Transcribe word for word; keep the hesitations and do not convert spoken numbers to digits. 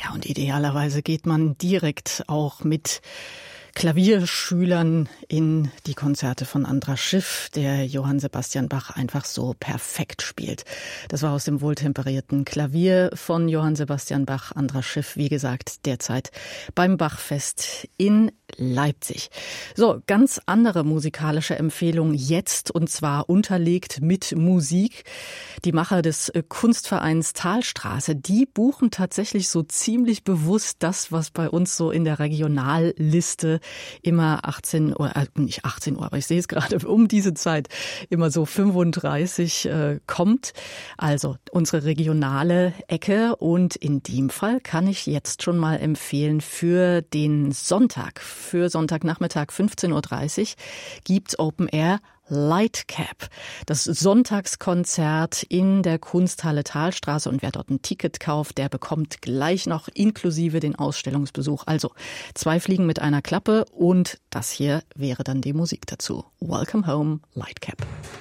Ja, und idealerweise geht man direkt auch mit Klavierschülern in die Konzerte von Andras Schiff, der Johann Sebastian Bach einfach so perfekt spielt. Das war aus dem wohltemperierten Klavier von Johann Sebastian Bach. Andras Schiff, wie gesagt, derzeit beim Bachfest in Leipzig. So, ganz andere musikalische Empfehlung jetzt, und zwar unterlegt mit Musik. Die Macher des Kunstvereins Talstraße, die buchen tatsächlich so ziemlich bewusst das, was bei uns so in der Regionalliste immer achtzehn Uhr, äh, nicht achtzehn Uhr, aber ich sehe es gerade um diese Zeit, immer so fünfunddreißig äh, kommt. Also unsere regionale Ecke, und in dem Fall kann ich jetzt schon mal empfehlen, für den Sonntag, für Sonntagnachmittag fünfzehn Uhr dreißig gibt's Open Air Lightcap, das Sonntagskonzert in der Kunsthalle Talstraße, und wer dort ein Ticket kauft, der bekommt gleich noch inklusive den Ausstellungsbesuch. Also zwei Fliegen mit einer Klappe, und das hier wäre dann die Musik dazu. Welcome Home, Lightcap.